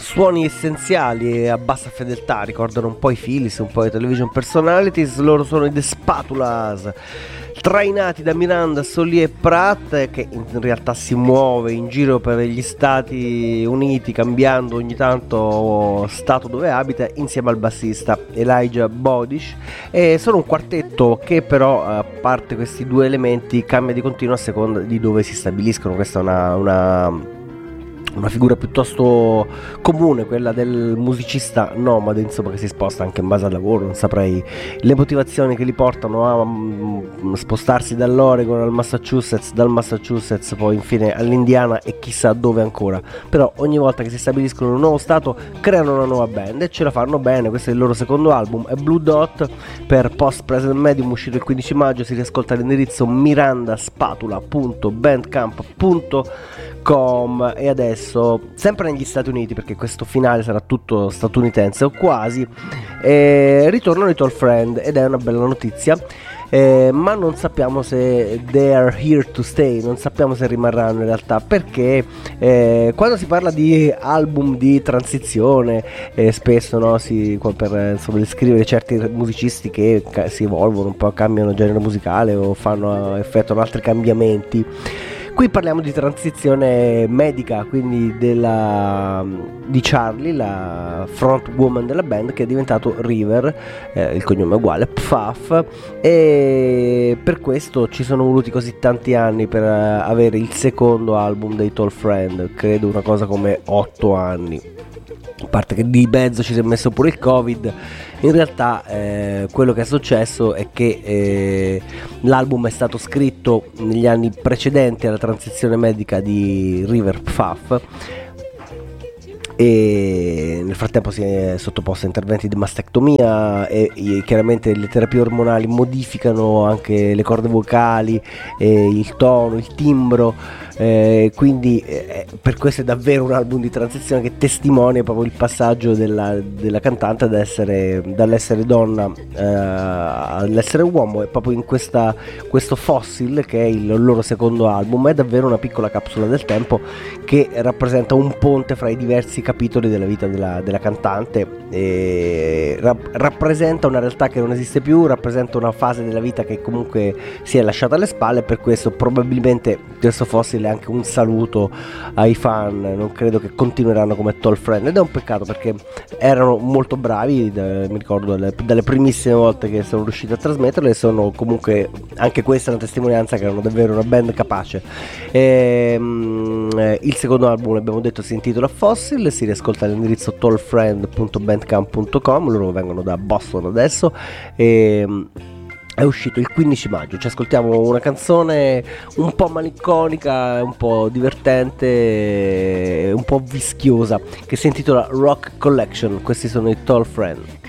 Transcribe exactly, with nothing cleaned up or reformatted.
suoni essenziali e a bassa fedeltà, ricordano un po' i Phillies, un po' i Television Personalities. Loro sono i The Spatulas, trainati da Miranda, Solly e Pratt, che in realtà si muove in giro per gli Stati Uniti, cambiando ogni tanto stato dove abita, insieme al bassista Elijah Bodish. E sono un quartetto che però, a parte questi due elementi, cambia di continuo a seconda di dove si stabiliscono. Questa è una, una una figura piuttosto comune, quella del musicista nomade, insomma, che si sposta anche in base al lavoro. Non saprei le motivazioni che li portano a um, spostarsi dall'Oregon al Massachusetts, dal Massachusetts poi infine all'Indiana e chissà dove ancora, però ogni volta che si stabiliscono in un nuovo stato creano una nuova band e ce la fanno bene. Questo è il loro secondo album, è Blue Dot, per Post Present Medium, uscito il quindici maggio. Si riascolta all'indirizzo mirandaspatula punto bandcamp punto com. E adesso, sempre negli Stati Uniti, perché questo finale sarà tutto statunitense o quasi, eh, ritornano i Tall Friend ed è una bella notizia. Eh, ma non sappiamo se they are here to stay, non sappiamo se rimarranno in realtà, perché eh, quando si parla di album di transizione, eh, spesso, no, si, per insomma, descrivere certi musicisti che ca- si evolvono un po', cambiano genere musicale o fanno, effettuano altri cambiamenti. Qui parliamo di transizione medica, quindi della, di Charlie, la front woman della band, che è diventato River, eh, il cognome è uguale, Pfaff, e per questo ci sono voluti così tanti anni per uh, avere il secondo album dei Tall Friend, credo una cosa come otto anni. A parte che di mezzo ci si è messo pure il Covid. In realtà eh, quello che è successo è che eh, l'album è stato scritto negli anni precedenti alla transizione medica di River Pfaff, e nel frattempo si è sottoposto a interventi di mastectomia e, e chiaramente le terapie ormonali modificano anche le corde vocali, e il tono, il timbro. Eh, quindi eh, per questo è davvero un album di transizione che testimonia proprio il passaggio della, della cantante ad essere, dall'essere donna eh, all'essere uomo. E proprio in questa, questo Fossil, che è il loro secondo album, è davvero una piccola capsula del tempo che rappresenta un ponte fra i diversi capitoli della vita della, della cantante, e rap- rappresenta una realtà che non esiste più, rappresenta una fase della vita che comunque si è lasciata alle spalle. Per questo probabilmente questo Fossil anche un saluto ai fan. Non credo che continueranno come Tall Friend, ed è un peccato perché erano molto bravi, eh, mi ricordo dalle, dalle primissime volte che sono riusciti a trasmetterle, e sono comunque anche questa una testimonianza che erano davvero una band capace. E, mm, il secondo album, abbiamo detto, si intitola Fossil, si riascolta all'indirizzo tall friend punto bandcamp punto com. Loro vengono da Boston adesso e è uscito il quindici maggio. Ci ascoltiamo una canzone un po' malinconica, un po' divertente, un po' vischiosa, che si intitola Rock Collection. Questi sono i Tall Friend.